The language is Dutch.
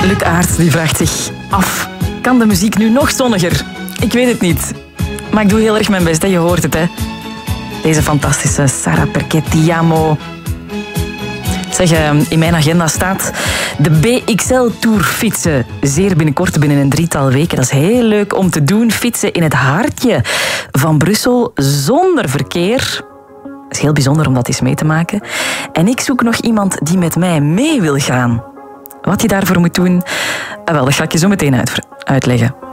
Luc Aert die vraagt zich af, kan de muziek nu nog zonniger? Ik weet het niet. Maar ik doe heel erg mijn best, hè? Je hoort het, hè? Deze fantastische Sarah Perché Ti Amo. Zeg, in mijn agenda staat de BXL Tour fietsen. Zeer binnenkort, binnen een 3-tal weken. Dat is heel leuk om te doen. Fietsen in het hartje van Brussel zonder verkeer. Dat is heel bijzonder om dat eens mee te maken. En ik zoek nog iemand die met mij mee wil gaan. Wat je daarvoor moet doen, wel, dat ga ik je zo meteen uitleggen.